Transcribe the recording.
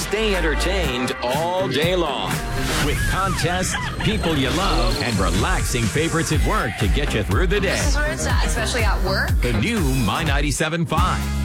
stay entertained all day long. With contests, people you love, and relaxing favorites at work to get you through the day. This is where it's at, especially at work. The new My 97.5.